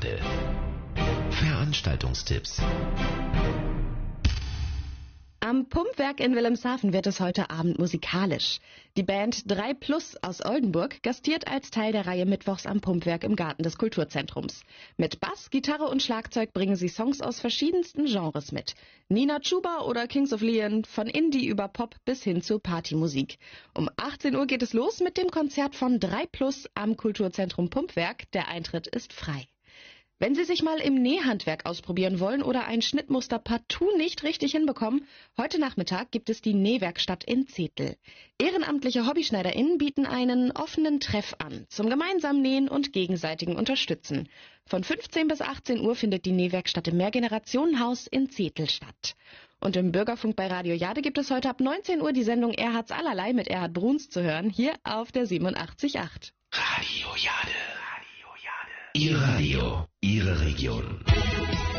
Jade. Veranstaltungstipps. Am Pumpwerk in Wilhelmshaven wird es heute Abend musikalisch. Die Band 3+ aus Oldenburg gastiert als Teil der Reihe Mittwochs am Pumpwerk im Garten des Kulturzentrums. Mit Bass, Gitarre und Schlagzeug bringen sie Songs aus verschiedensten Genres mit. Nina Chuba oder Kings of Leon, von Indie über Pop bis hin zu Partymusik. Um 18 Uhr geht es los mit dem Konzert von 3+ am Kulturzentrum Pumpwerk. Der Eintritt ist frei. Wenn Sie sich mal im Nähhandwerk ausprobieren wollen oder ein Schnittmuster partout nicht richtig hinbekommen, heute Nachmittag gibt es die Nähwerkstatt in Zetel. Ehrenamtliche HobbyschneiderInnen bieten einen offenen Treff an, zum gemeinsamen Nähen und gegenseitigen Unterstützen. Von 15 bis 18 Uhr findet die Nähwerkstatt im Mehrgenerationenhaus in Zetel statt. Und im Bürgerfunk bei Radio Jade gibt es heute ab 19 Uhr die Sendung Erhards Allerlei mit Erhard Bruns zu hören, hier auf der 87.8. Radio Jade. Ihr Radio, Ihre Region.